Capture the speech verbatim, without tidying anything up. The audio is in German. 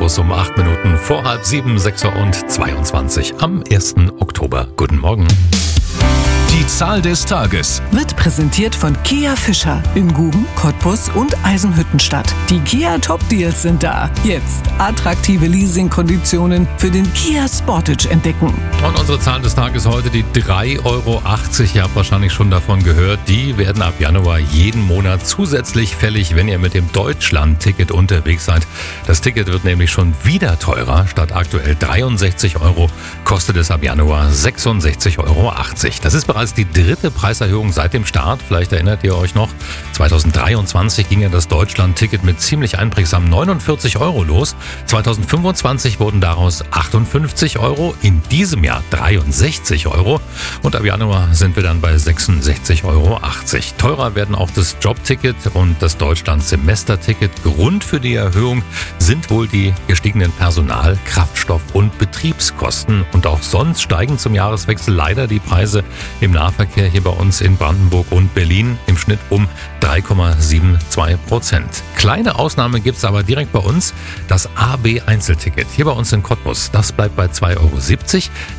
Plus um acht Minuten vor halb sieben, sechs Uhr und zweiundzwanzig am ersten Oktober. Guten Morgen. Die Zahl des Tages wird präsentiert von Kia Fischer in Guben, Cottbus und Eisenhüttenstadt. Die Kia Top Deals sind da. Jetzt attraktive Leasingkonditionen für den Kia Sportage entdecken. Und unsere Zahl des Tages heute die drei Euro achtzig. Ihr habt wahrscheinlich schon davon gehört. Die werden ab Januar jeden Monat zusätzlich fällig, wenn ihr mit dem Deutschland-Ticket unterwegs seid. Das Ticket wird nämlich schon wieder teurer. Statt aktuell dreiundsechzig Euro kostet es ab Januar sechsundsechzig Euro achtzig. Das ist bereits die dritte Preiserhöhung seit dem Start. Vielleicht erinnert ihr euch noch, zweitausenddreiundzwanzig ging ja das Deutschland-Ticket mit ziemlich einprägsamen neunundvierzig Euro los. zweitausendfünfundzwanzig wurden daraus achtundfünfzig Euro, in diesem Jahr dreiundsechzig Euro und ab Januar sind wir dann bei sechsundsechzig Euro achtzig. Teurer werden auch das Jobticket und das Deutschland-Semesterticket. Grund für die Erhöhung sind wohl die gestiegenen Personal-, Kraftstoff- und Betriebskosten. Und auch sonst steigen zum Jahreswechsel leider die Preise im Nahverkehr hier bei uns in Brandenburg und Berlin im Schnitt um drei Komma zweiundsiebzig Prozent. Kleine Ausnahme gibt es aber direkt bei uns, das A B-Einzelticket hier bei uns in Cottbus. Das bleibt bei zwei Euro siebzig.